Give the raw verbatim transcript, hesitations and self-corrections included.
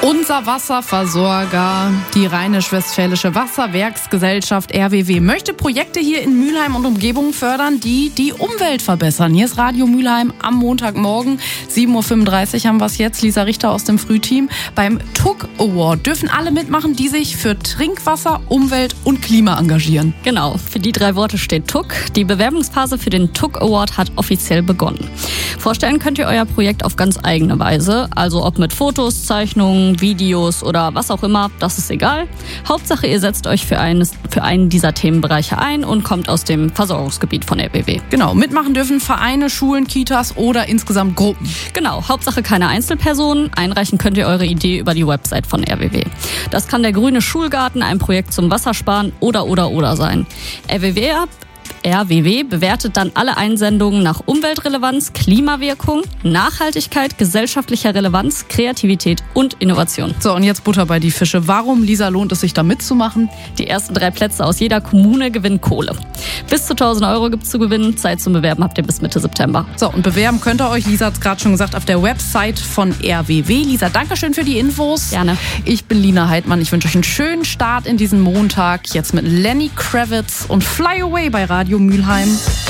Unser Wasserversorger, die Rheinisch-Westfälische Wasserwerksgesellschaft R W W, möchte Projekte hier in Mülheim und Umgebung fördern, die die Umwelt verbessern. Hier ist Radio Mülheim am Montagmorgen, sieben Uhr fünfunddreißig haben wir es jetzt. Lisa Richter aus dem Frühteam. Beim T U C Award dürfen alle mitmachen, die sich für Trinkwasser, Umwelt und Klima engagieren. Genau, für die drei Worte steht T U C. Die Bewerbungsphase für den T U C Award hat offiziell begonnen. Vorstellen könnt ihr euer Projekt auf ganz eigene Weise, also ob mit Fotos, Zeichnungen, Videos oder was auch immer, das ist egal. Hauptsache, ihr setzt euch für, eines, für einen dieser Themenbereiche ein und kommt aus dem Versorgungsgebiet von R W W. Genau, mitmachen dürfen Vereine, Schulen, Kitas oder insgesamt Gruppen. Genau, Hauptsache keine Einzelpersonen. Einreichen könnt ihr eure Idee über die Website von R W W. Das kann der grüne Schulgarten, ein Projekt zum Wassersparen oder oder oder sein. R W W R W W bewertet dann alle Einsendungen nach Umweltrelevanz, Klimawirkung, Nachhaltigkeit, gesellschaftlicher Relevanz, Kreativität und Innovation. So, und jetzt Butter bei die Fische. Warum, Lisa, lohnt es sich da mitzumachen? Die ersten drei Plätze aus jeder Kommune gewinnen Kohle. Bis zu tausend Euro gibt's zu gewinnen. Zeit zum Bewerben habt ihr bis Mitte September. So, und bewerben könnt ihr euch, Lisa hat es gerade schon gesagt, auf der Website von R W W. Lisa, danke schön für die Infos. Gerne. Ich bin Lina Heidmann. Ich wünsche euch einen schönen Start in diesen Montag. Jetzt mit Lenny Kravitz und Fly Away bei Radio Mülheim.